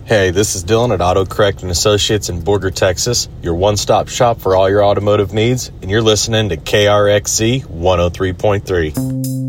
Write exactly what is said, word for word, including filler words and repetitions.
Hey, this is Dylan at AutoCorrect and Associates in Borger, Texas, your one-stop shop for all your automotive needs, and you're listening to K R X Z one oh three point three.